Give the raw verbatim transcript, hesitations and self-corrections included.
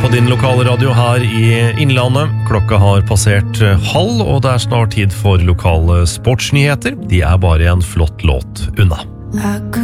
på din lokale radio her i Innlandet. Klokka har passert halv, og det er snart tid for lokale sportsnyheter. De er bare en flott låt unna.